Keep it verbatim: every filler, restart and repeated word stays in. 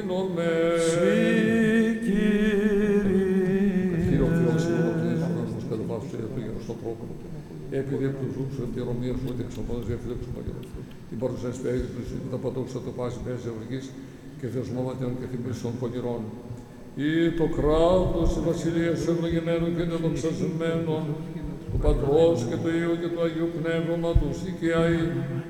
οφείλομαι. Συ, Κύριε ο Θεός, Κύριε. ο Θεός, κατά βάση του Ιερού στον τρόπο. Επειδή από τους ζούς, τη Ρωμία σου, ότι εξοπλώνες διαφυλάξου Μαγειρό. Την παρουσία σπέγη του, τα πατώξα το πάση πέση ευγής και θεσμόματιων και θυμίσεων πονηρών. Ή το κράτος, η βασιλεία σου ευλογημένων και δοξασμένων, του Πατρός και του Υιού και του Αγίου Πνεύματος, οικιαή,